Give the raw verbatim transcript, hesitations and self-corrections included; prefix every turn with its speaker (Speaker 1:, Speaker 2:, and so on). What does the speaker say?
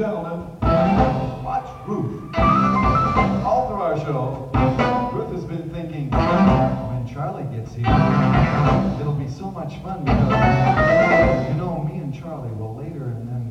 Speaker 1: gentlemen, watch Ruth. All through our show, Ruth has been thinking, when Charlie gets here, it'll be so much fun because, you know, me and Charlie will later and then